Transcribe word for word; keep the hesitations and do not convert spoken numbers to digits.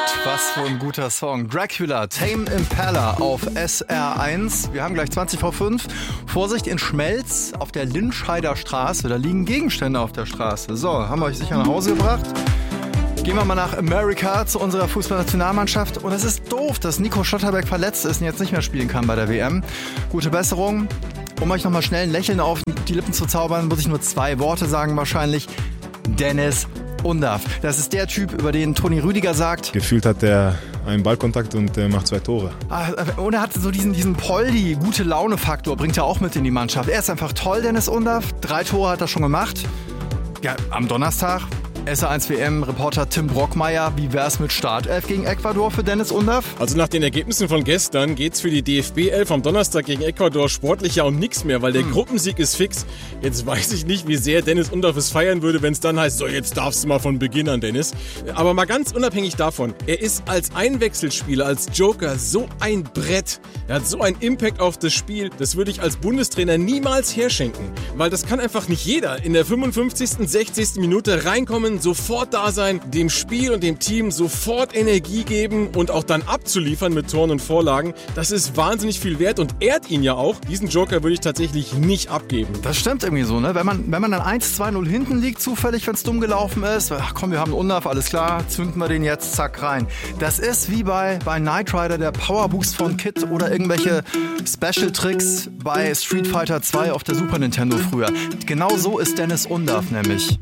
Was für ein guter Song. Dracula, Tame Impala auf S R eins. Wir haben gleich zwanzig vor fünf. Vorsicht, in Schmelz auf der Linscheider Straße. Da liegen Gegenstände auf der Straße. So, haben wir euch sicher nach Hause gebracht. Gehen wir mal nach Amerika zu unserer Fußballnationalmannschaft. Und es ist doof, dass Nico Schlotterbeck verletzt ist und jetzt nicht mehr spielen kann bei der W M. Gute Besserung. Um euch nochmal schnell ein Lächeln auf die Lippen zu zaubern, muss ich nur zwei Worte sagen wahrscheinlich. Dennis Undaff. Das ist der Typ, über den Toni Rüdiger sagt: Gefühlt hat er einen Ballkontakt und äh, macht zwei Tore. Und er hat so diesen, diesen Poldi, gute Laune-Faktor, bringt er auch mit in die Mannschaft. Er ist einfach toll, Dennis Undaff. Drei Tore hat er schon gemacht. Ja, am Donnerstag S R eins W M-Reporter Tim Brockmeier, wie wär's mit Startelf gegen Ecuador für Dennis Undaff? Also nach den Ergebnissen von gestern geht's für die D F B-Elf am Donnerstag gegen Ecuador sportlich ja um nichts mehr, weil der hm. Gruppensieg ist fix. Jetzt weiß ich nicht, wie sehr Dennis Undaff es feiern würde, wenn es dann heißt, so jetzt darfst du mal von Beginn an, Dennis. Aber mal ganz unabhängig davon, er ist als Einwechselspieler, als Joker so ein Brett. Er hat so einen Impact auf das Spiel, das würde ich als Bundestrainer niemals herschenken. Weil das kann einfach nicht jeder in der fünfundfünfzigsten, sechzigsten Minute reinkommen, sofort da sein, dem Spiel und dem Team sofort Energie geben und auch dann abzuliefern mit Toren und Vorlagen. Das ist wahnsinnig viel wert und ehrt ihn ja auch. Diesen Joker würde ich tatsächlich nicht abgeben. Das stimmt irgendwie so, ne? Wenn man, wenn man dann eins zwei null hinten liegt, zufällig, wenn es dumm gelaufen ist, ach komm, wir haben einen Undaff, alles klar, zünden wir den jetzt, zack, rein. Das ist wie bei, bei Knight Rider, der Powerboost von Kid oder irgendwelche Special-Tricks bei Street Fighter zwei auf der Super Nintendo früher. Genau so ist Dennis Undaff nämlich.